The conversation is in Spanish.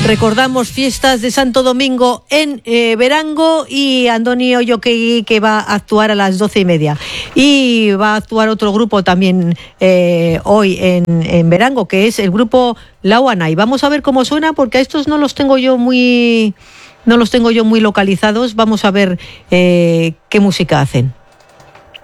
Recordamos fiestas de Santo Domingo en Verango y Andoni Oyoquegui, que va a actuar a las 12:30. Y va a actuar otro grupo también hoy en Verango, que es el grupo Lauanay. Vamos a ver cómo suena, porque a estos no los tengo yo muy localizados. Vamos a ver qué música hacen.